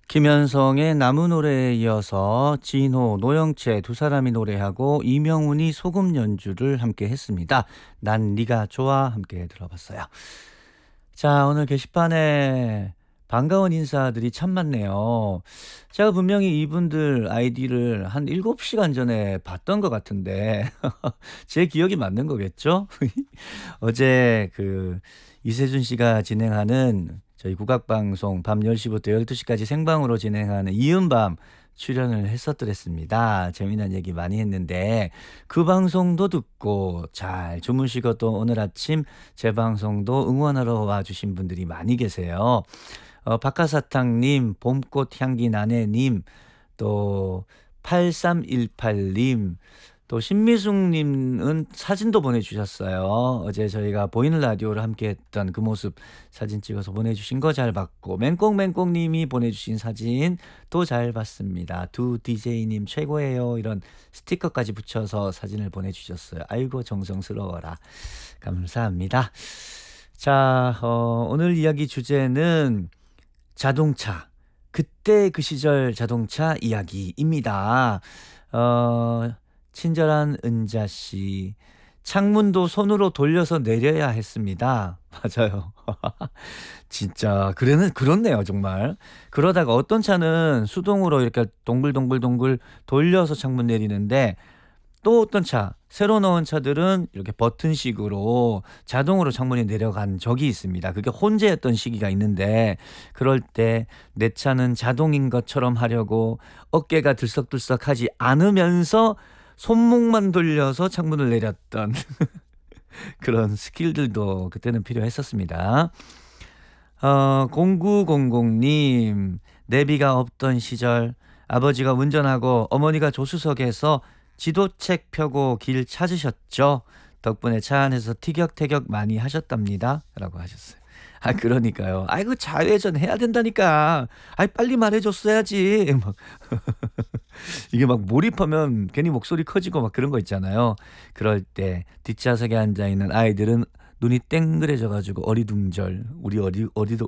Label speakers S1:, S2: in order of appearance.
S1: 김현성의 나무 노래에 이어서 진호, 노영채 두 사람이 노래하고 이명훈이 소금 연주를 함께 했습니다. 난 네가 좋아 함께 들어봤어요. 자, 오늘 게시판에 반가운 인사들이 참 많네요. 제가 분명히 이분들 아이디를 한 7시간 전에 봤던 것 같은데 제 기억이 맞는 거겠죠? 어제 이세준 씨가 진행하는 저희 국악방송 밤 10시부터 12시까지 생방으로 진행하는 이은밤 출연을 했었더랬습니다. 재미난 얘기 많이 했는데 그 방송도 듣고 잘 주무시고 또 오늘 아침 제 방송도 응원하러 와주신 분들이 많이 계세요. 박하사탕님, 봄꽃 향기 나네님, 또 8318님, 또 신미숙님은 사진도 보내주셨어요. 어제 저희가 보이는 라디오를 함께 했던 그 모습 사진 찍어서 보내주신 거 잘 봤고, 맹꽁맹꽁님이 보내주신 사진 또 잘 봤습니다. 두 DJ님 최고예요. 이런 스티커까지 붙여서 사진을 보내주셨어요. 아이고 정성스러워라. 감사합니다. 자, 오늘 이야기 주제는 자동차, 그때 그 시절 자동차 이야기입니다. 친절한 은자씨, 창문도 손으로 돌려서 내려야 했습니다. 맞아요. 진짜 그렇네요 정말. 그러다가 어떤 차는 수동으로 이렇게 동글동글동글 돌려서 창문 내리는데, 또 어떤 차, 새로 나온 차들은 이렇게 버튼식으로 자동으로 창문이 내려간 적이 있습니다. 그게 혼재였던 시기가 있는데, 그럴 때 내 차는 자동인 것처럼 하려고 어깨가 들썩들썩하지 않으면서 손목만 돌려서 창문을 내렸던 그런 스킬들도 그때는 필요했었습니다. 0900님, 내비가 없던 시절 아버지가 운전하고 어머니가 조수석에서 지도책 펴고 길 찾으셨죠. 덕분에 차 안에서 티격태격 많이 하셨답니다. 라고 하셨어요. 그러니까요. 아이고, 좌회전 해야 된다니까. 빨리 말해줬어야지. 막 이게 막 몰입하면 괜히 목소리 커지고 막 그런 거 있잖아요. 그럴 때 뒷좌석에 앉아있는 아이들은 눈이 땡그레져가지고 어리둥절, 우리